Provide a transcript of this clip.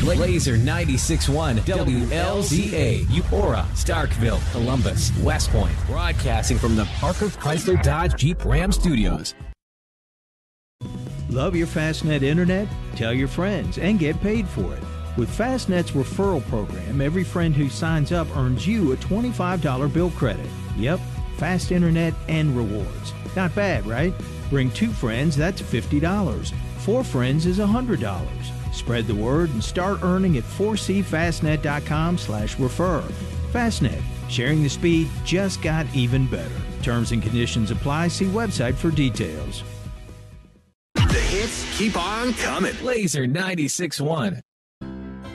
Laser 96.1 WLZA, Eupora, Starkville, Columbus, West Point. Broadcasting from the Parker Chrysler Dodge Jeep Ram Studios. Love your Fastnet internet? Tell your friends and get paid for it. With Fastnet's referral program, every friend who signs up earns you a $25 bill credit. Yep, fast internet and rewards. Not bad, right? Bring 2 friends, that's $50. 4 friends is $100. Spread the word and start earning at 4cfastnet.com/refer. Fastnet, sharing the speed just got even better. Terms and conditions apply. See website for details. The hits keep on coming. Laser 96.1.